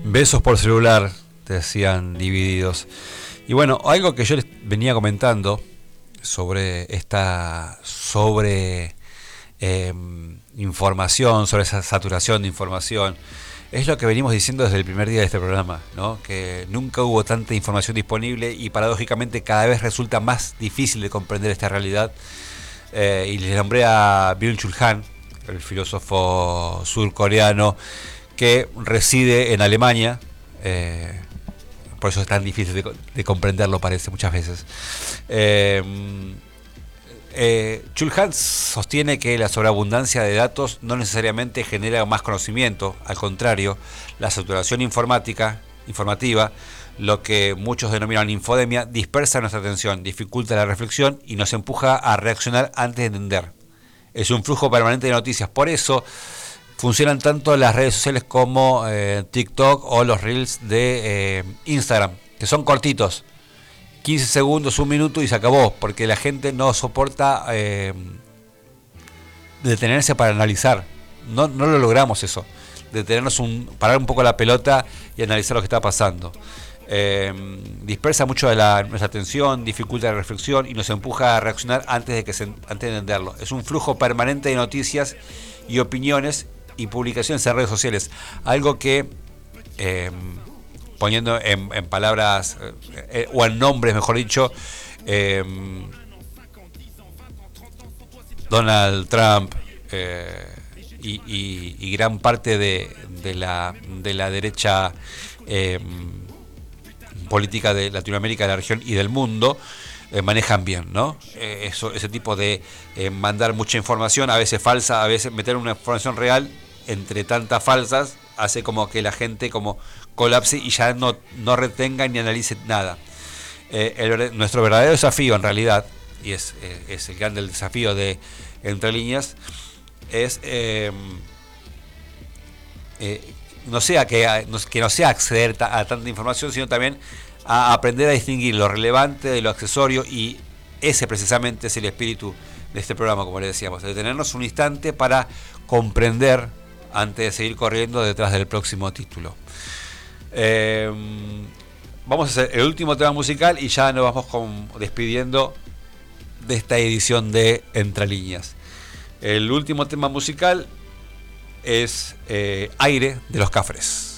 Besos por celular, te decían Divididos. Y bueno, algo que yo les venía comentando sobre esta información, sobre esa saturación de información, es lo que venimos diciendo desde el primer día de este programa, ¿no? Que nunca hubo tanta información disponible y paradójicamente cada vez resulta más difícil de comprender esta realidad. Y les nombré a Byung-Chul Han, el filósofo surcoreano que reside en Alemania. Por eso es tan difícil de comprenderlo, parece, muchas veces. Chul Han sostiene que la sobreabundancia de datos no necesariamente genera más conocimiento, al contrario, la saturación informativa, lo que muchos denominan infodemia, dispersa nuestra atención, dificulta la reflexión y nos empuja a reaccionar antes de entender. Es un flujo permanente de noticias, por eso funcionan tanto las redes sociales como TikTok o los Reels de Instagram, que son cortitos, 15 segundos, un minuto y se acabó, porque la gente no soporta detenerse para analizar. No lo logramos eso, detenernos, parar un poco la pelota y analizar lo que está pasando. Dispersa mucho de nuestra atención, dificulta la reflexión y nos empuja a reaccionar antes de entenderlo. Es un flujo permanente de noticias y opiniones y publicaciones en redes sociales, algo que poniendo en palabras o en nombres, mejor dicho, Donald Trump y gran parte de la derecha política de Latinoamérica, de la región y del mundo manejan bien, ¿no? Ese tipo de mandar mucha información, a veces falsa, a veces meter una información real entre tantas falsas, hace como que la gente como colapse y ya no retenga ni analice nada. Nuestro verdadero desafío en realidad, y es el grande desafío de Entre Líneas, es que no sea acceder a tanta información, sino también a aprender a distinguir lo relevante de lo accesorio, y ese precisamente es el espíritu de este programa, como le decíamos, de detenernos un instante para comprender antes de seguir corriendo detrás del próximo título. Vamos a hacer el último tema musical y ya nos vamos despidiendo de esta edición de Entre Líneas. El último tema musical es Aire, de Los Cafres.